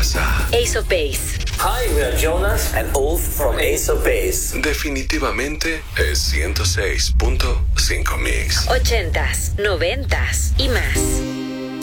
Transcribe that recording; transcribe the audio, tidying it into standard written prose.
escuchas a Ace of Base. Hi, we are Jonas and Ulf from Ace of Base. Definitivamente es 106.5 Mix. 80s, 90s y más.